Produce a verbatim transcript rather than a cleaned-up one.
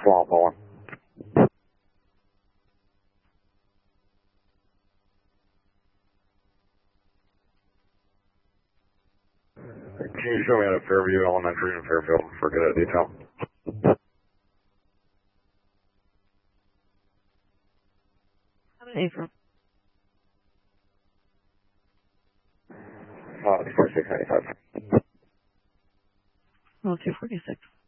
Swamp Hole. Can you show me out of Fairview Elementary and Fairfield for cadet detail? How many from? Uh, forty-six ninety-five. Oh, two forty-six.